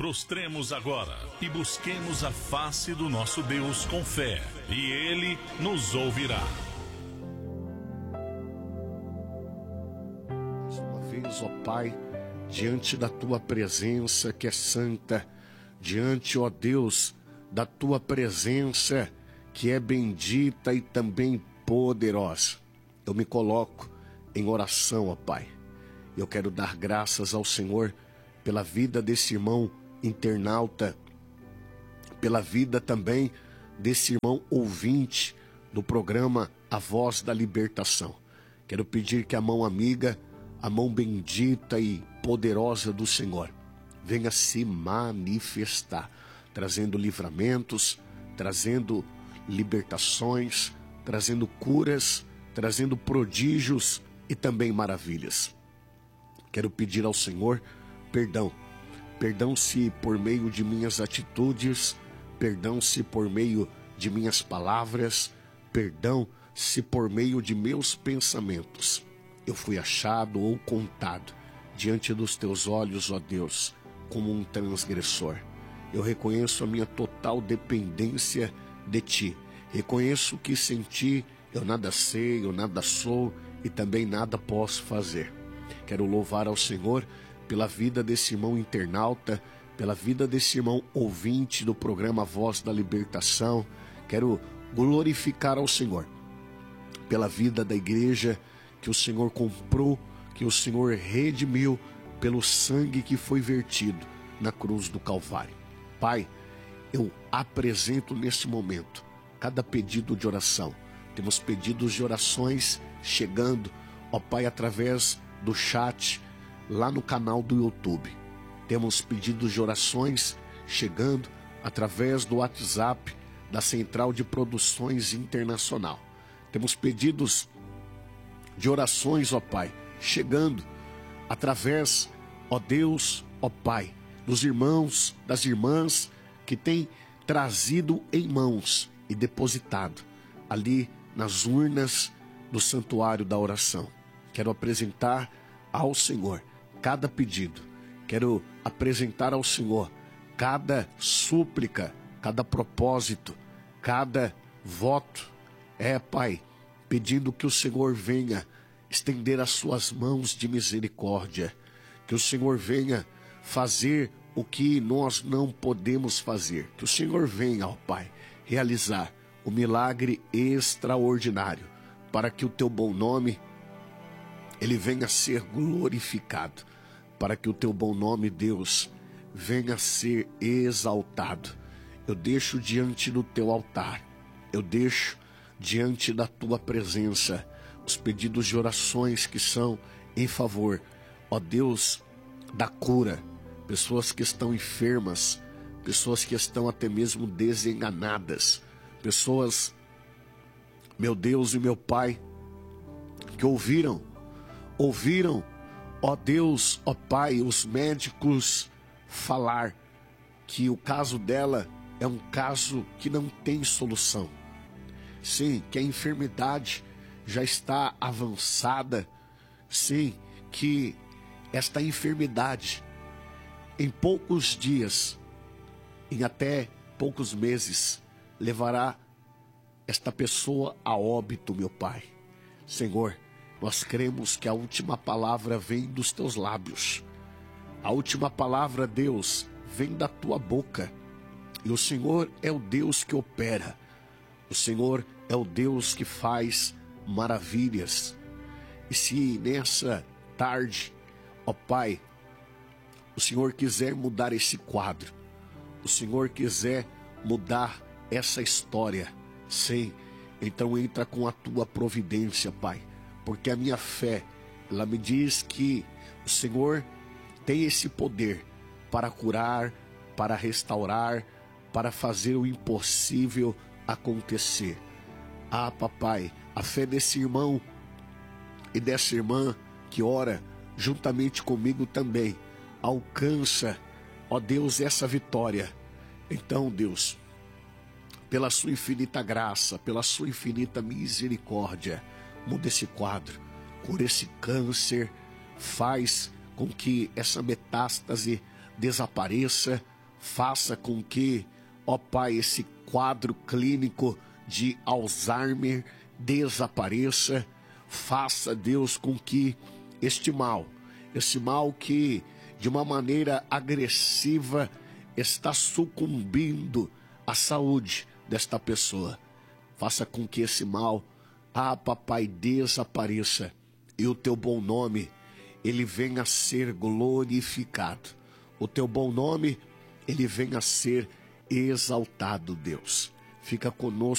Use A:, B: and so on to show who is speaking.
A: prostremos agora e busquemos a face do nosso Deus com fé, e Ele nos ouvirá.
B: Mais uma vez, ó Pai, diante da Tua presença que é santa, diante, ó Deus, da Tua presença que é bendita e também poderosa, eu me coloco em oração, ó Pai. Eu quero dar graças ao Senhor pela vida desse irmão internauta, pela vida também desse irmão ouvinte do programa A Voz da Libertação. Quero pedir que a mão amiga, a mão bendita e poderosa do Senhor venha se manifestar, trazendo livramentos, trazendo libertações, trazendo curas, trazendo prodígios e também maravilhas. Quero pedir ao Senhor perdão se por meio de minhas atitudes, perdão se por meio de minhas palavras, perdão se por meio de meus pensamentos eu fui achado ou contado diante dos teus olhos, ó Deus, como um transgressor. Eu reconheço a minha total dependência de Ti. Reconheço que sem Ti eu nada sei, eu nada sou e também nada posso fazer. Quero louvar ao Senhor pela vida desse irmão internauta, pela vida desse irmão ouvinte do programa Voz da Libertação. Quero glorificar ao Senhor pela vida da igreja que o Senhor comprou, que o Senhor redimiu pelo sangue que foi vertido na cruz do Calvário. Pai, eu apresento neste momento cada pedido de oração. Temos pedidos de orações chegando, ó Pai, através do chat lá no canal do YouTube. Temos pedidos de orações chegando através do WhatsApp da Central de Produções Internacional. Temos pedidos de orações, ó Pai, chegando através, ó Deus, ó Pai, dos irmãos, das irmãs que têm trazido em mãos e depositado ali nas urnas do santuário da oração. Quero apresentar ao Senhor cada pedido. Quero apresentar ao Senhor cada súplica, cada propósito, cada voto. Pai, pedindo que o Senhor venha estender as suas mãos de misericórdia, que o Senhor venha fazer o que nós não podemos fazer, que o Senhor venha, ó Pai, realizar o milagre extraordinário, para que o teu bom nome ele venha a ser glorificado, para que o teu bom nome, Deus, venha a ser exaltado. Eu deixo diante do teu altar, eu deixo diante da tua presença os pedidos de orações que são em favor, ó Deus, da cura, pessoas que estão enfermas, pessoas que estão até mesmo desenganadas, pessoas, meu Deus e meu Pai, que ouviram, ó Deus, ó Pai, os médicos falar que o caso dela é um caso que não tem solução. Sim, que a enfermidade já está avançada. Sim, que esta enfermidade, em poucos dias, em até poucos meses, levará esta pessoa a óbito, meu Pai. Senhor, nós cremos que a última palavra vem dos teus lábios. A última palavra, Deus, vem da tua boca. E o Senhor é o Deus que opera. O Senhor é o Deus que faz maravilhas. E se nessa tarde, ó Pai, o Senhor quiser mudar esse quadro, o Senhor quiser mudar essa história, sim, então entra com a tua providência, Pai, porque a minha fé, ela me diz que o Senhor tem esse poder para curar, para restaurar, para fazer o impossível acontecer. Ah, papai, a fé desse irmão e dessa irmã que ora juntamente comigo também alcança, ó Deus, essa vitória. Então, Deus, pela sua infinita graça, pela sua infinita misericórdia, muda esse quadro, cura esse câncer, faz com que essa metástase desapareça, Faça com que, ó Pai, esse quadro clínico de Alzheimer desapareça. Faça, Deus, com que esse mal que de uma maneira agressiva está sucumbindo à saúde desta pessoa. Faça com que esse mal, papai, desapareça e o teu bom nome, ele venha a ser glorificado. O teu bom nome, ele venha a ser exaltado, Deus. Fica conosco.